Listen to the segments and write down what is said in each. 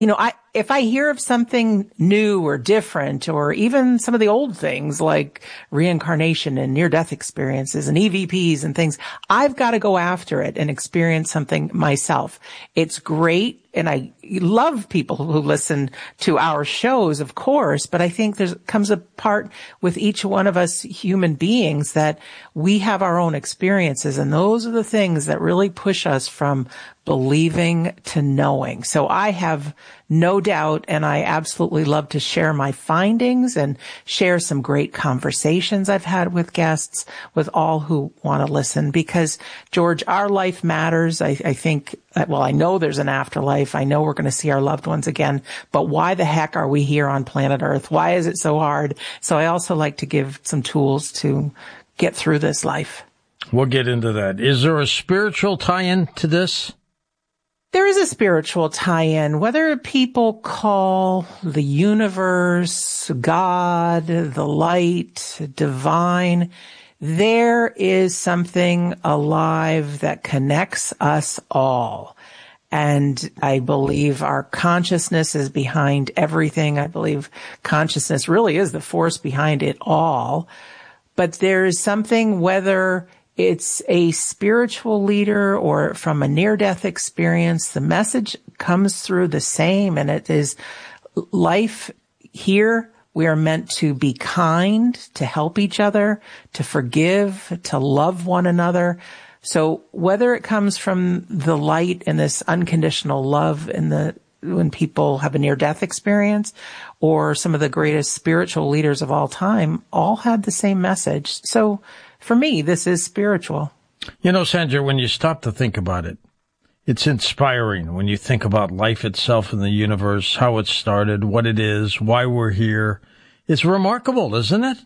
if I hear of something new or different, or even some of the old things like reincarnation and near-death experiences and EVPs and things, I've got to go after it and experience something myself. It's great. And I love people who listen to our shows, of course, but I think comes a part with each one of us human beings that we have our own experiences. And those are the things that really push us from believing to knowing. So I have no doubt, and I absolutely love to share my findings and share some great conversations I've had with guests, with all who want to listen, because, George, our life matters. I think, well, I know there's an afterlife. I know we're going to see our loved ones again, but why the heck are we here on planet Earth? Why is it so hard? So I also like to give some tools to get through this life. We'll get into that. Is there a spiritual tie-in to this? There is a spiritual tie-in, whether people call the universe, God, the light, divine. There is something alive that connects us all. And I believe our consciousness is behind everything. I believe consciousness really is the force behind it all. But there is something, whether it's a spiritual leader or from a near-death experience, the message comes through the same, and it is life here. We are meant to be kind, to help each other, to forgive, to love one another. So whether it comes from the light and this unconditional love when people have a near-death experience, or some of the greatest spiritual leaders of all time, all had the same message. So for me, this is spiritual. Sandra, when you stop to think about it, it's inspiring when you think about life itself in the universe, how it started, what it is, why we're here. It's remarkable, isn't it?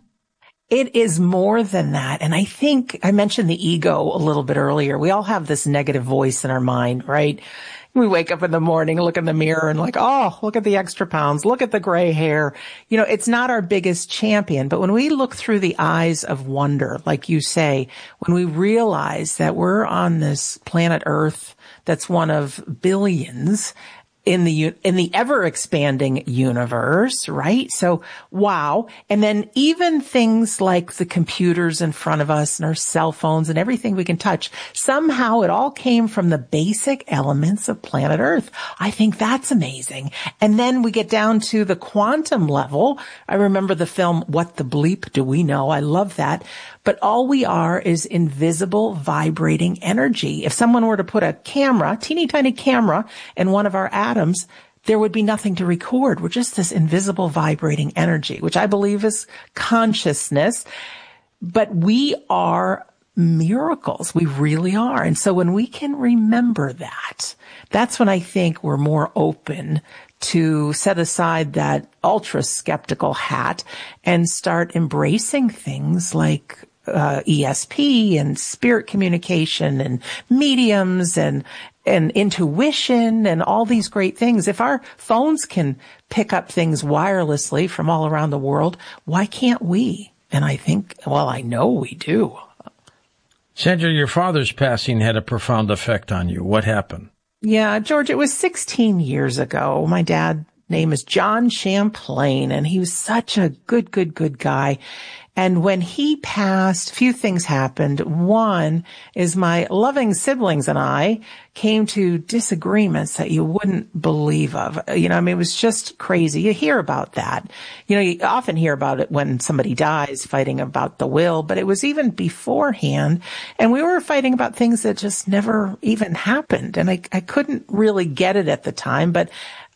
It is more than that. And I think I mentioned the ego a little bit earlier. We all have this negative voice in our mind, right? We wake up in the morning, look in the mirror and like, oh, look at the extra pounds. Look at the gray hair. It's not our biggest champion. But when we look through the eyes of wonder, like you say, when we realize that we're on this planet Earth that's one of billions in the ever expanding universe, right? So, wow. And then even things like the computers in front of us and our cell phones and everything we can touch, somehow it all came from the basic elements of planet Earth. I think that's amazing. And then we get down to the quantum level. I remember the film, What the Bleep Do We Know? I love that. But all we are is invisible vibrating energy. If someone were to put a camera, teeny tiny camera, in one of our atoms, there would be nothing to record. We're just this invisible vibrating energy, which I believe is consciousness. But we are miracles. We really are. And so when we can remember that, that's when I think we're more open to set aside that ultra skeptical hat and start embracing things like ESP and spirit communication and mediums and intuition and all these great things. If our phones can pick up things wirelessly from all around the world, why can't we? And I think, well, I know we do. Sandra, your father's passing had a profound effect on you. What happened? Yeah, George, it was 16 years ago. My dad's name is John Champlain, and he was such a good guy. And when he passed, a few things happened. One is my loving siblings and I came to disagreements that you wouldn't believe of. It was just crazy. You hear about that. You often hear about it when somebody dies, fighting about the will, but it was even beforehand. And we were fighting about things that just never even happened. And I couldn't really get it at the time, but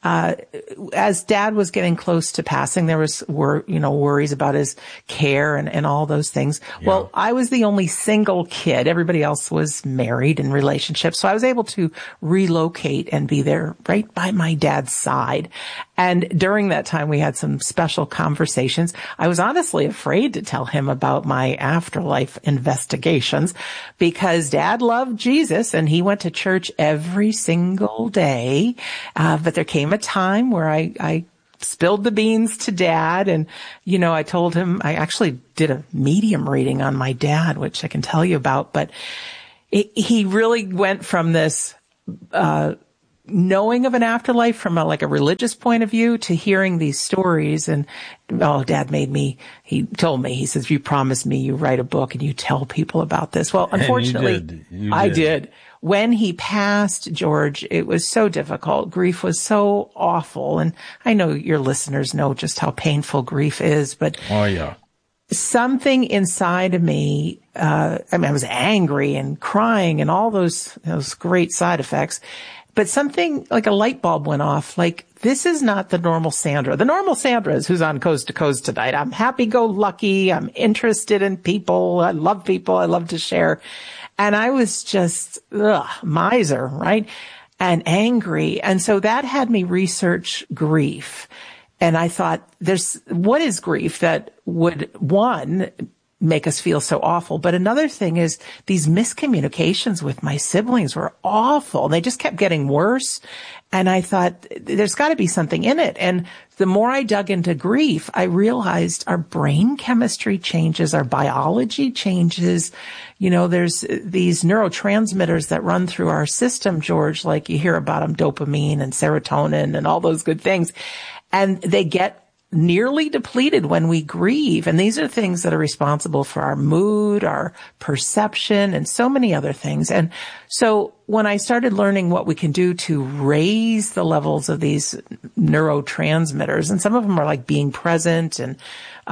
as Dad was getting close to passing, there was worries about his care and all those things. Yeah. Well, I was the only single kid. Everybody else was married in relationships. So I was able to relocate and be there right by my dad's side. And during that time, we had some special conversations. I was honestly afraid to tell him about my afterlife investigations because Dad loved Jesus and he went to church every single day. But there came a time where I spilled the beans to Dad. And, I told him, I actually did a medium reading on my dad, which I can tell you about. But he really went from this, knowing of an afterlife from a religious point of view to hearing these stories. And, Dad he told me, he says, you promised me you write a book and you tell people about this. Well, unfortunately, I did. When he passed, George, it was so difficult. Grief was so awful. And I know your listeners know just how painful grief is, but something inside of me, I was angry and crying and all those great side effects, but something like a light bulb went off. Like, this is not the normal Sandra. The normal Sandra is who's on Coast to Coast tonight. I'm happy-go-lucky. I'm interested in people. I love people. I love to share. And I was just, miser, right? And angry. And so that had me research grief. And I thought, what is grief that would, one, make us feel so awful? But another thing is these miscommunications with my siblings were awful. They just kept getting worse. And I thought, there's got to be something in it. And the more I dug into grief, I realized our brain chemistry changes, our biology changes. There's these neurotransmitters that run through our system, George, like you hear about them, dopamine and serotonin and all those good things. And they get nearly depleted when we grieve. And these are things that are responsible for our mood, our perception, and so many other things. And so when I started learning what we can do to raise the levels of these neurotransmitters, and some of them are like being present and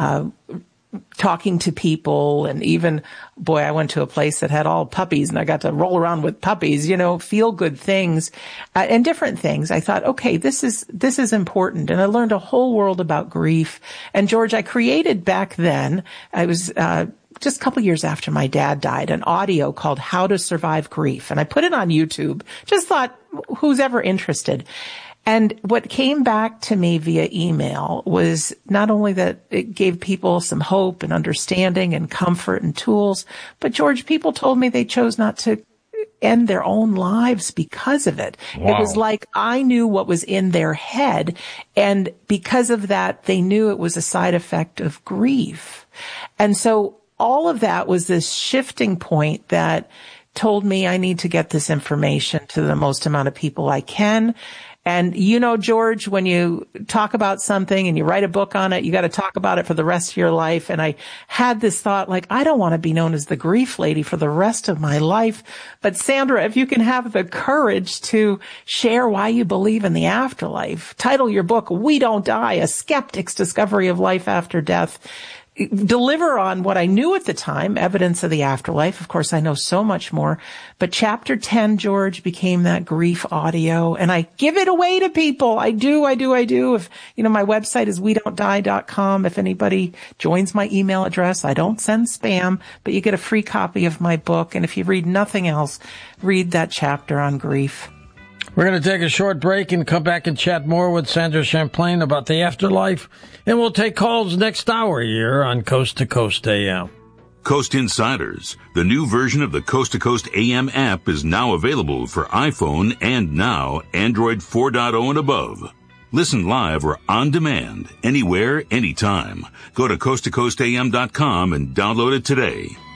talking to people, and even, I went to a place that had all puppies and I got to roll around with puppies, feel good things, and different things. I thought, okay, this is important. And I learned a whole world about grief. And George, I created back then, I was, just a couple years after my dad died, an audio called How to Survive Grief. And I put it on YouTube. Just thought, who's ever interested? And what came back to me via email was not only that it gave people some hope and understanding and comfort and tools, but George, people told me they chose not to end their own lives because of it. Wow. It was like I knew what was in their head. And because of that, they knew it was a side effect of grief. And so all of that was this shifting point that told me I need to get this information to the most amount of people I can. And George, when you talk about something and you write a book on it, you got to talk about it for the rest of your life. And I had this thought, I don't want to be known as the grief lady for the rest of my life. But Sandra, if you can have the courage to share why you believe in the afterlife, title your book, We Don't Die, A Skeptic's Discovery of Life After Death. Deliver on what I knew at the time, evidence of the afterlife. Of course, I know so much more. But chapter 10, George, became that grief audio. And I give it away to people. I do. If, my website is WeDon'tDie.com. If anybody joins my email address, I don't send spam, but you get a free copy of my book. And if you read nothing else, read that chapter on grief. We're going to take a short break and come back and chat more with Sandra Champlain about the afterlife. And we'll take calls next hour here on Coast to Coast AM. Coast Insiders, the new version of the Coast to Coast AM app, is now available for iPhone and now Android 4.0 and above. Listen live or on demand, anywhere, anytime. Go to coasttocoastam.com and download it today.